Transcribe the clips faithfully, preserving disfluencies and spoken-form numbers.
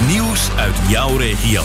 Nieuws uit jouw regio.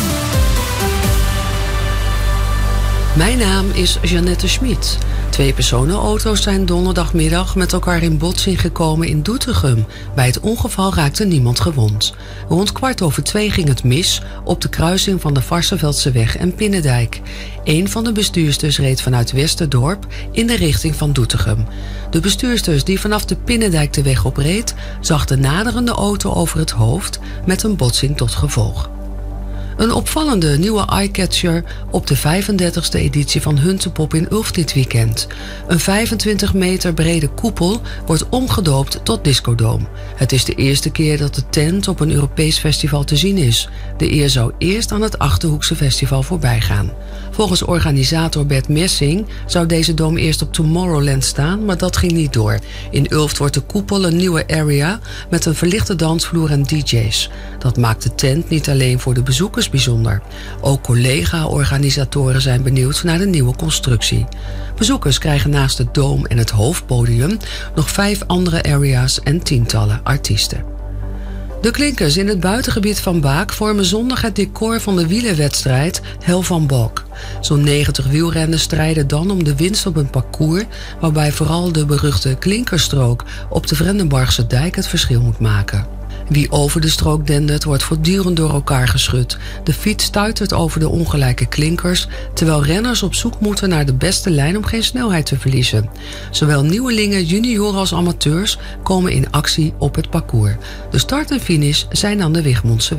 Mijn naam is Jeannette Schmid. Twee personenauto's zijn donderdagmiddag met elkaar in botsing gekomen in Doetinchem. Bij het ongeval raakte niemand gewond. Rond kwart over twee ging het mis op de kruising van de Varsseveldseweg en Pinnendijk. Een van de bestuursters reed vanuit Westerdorp in de richting van Doetinchem. De bestuursters die vanaf de Pinnendijk de weg opreed, zag de naderende auto over het hoofd met een botsing tot gevolg. Een opvallende nieuwe eyecatcher op de vijfendertigste editie van Huntepop in Ulft dit weekend. Een vijfentwintig meter brede koepel wordt omgedoopt tot Discodoom. Het is de eerste keer dat de tent op een Europees festival te zien is. De eer zou eerst aan het Achterhoekse festival voorbij gaan. Volgens organisator Bert Messing zou deze doom eerst op Tomorrowland staan, maar dat ging niet door. In Ulft wordt de koepel een nieuwe area met een verlichte dansvloer en D J's. Dat maakt de tent niet alleen voor de bezoekers bijzonder. Ook collega-organisatoren zijn benieuwd naar de nieuwe constructie. Bezoekers krijgen naast de doom en het hoofdpodium nog vijf andere area's en tientallen artiesten. De klinkers in het buitengebied van Baak vormen zondag het decor van de wielerwedstrijd Hel van Balk. Zo'n negentig wielrenners strijden dan om de winst op een parcours waarbij vooral de beruchte klinkerstrook op de Vrendenbargse dijk het verschil moet maken. Wie over de strook dendert, wordt voortdurend door elkaar geschud. De fiets stuitert over de ongelijke klinkers, terwijl renners op zoek moeten naar de beste lijn om geen snelheid te verliezen. Zowel nieuwelingen, junioren als amateurs komen in actie op het parcours. De start en finish zijn aan de Wigmondse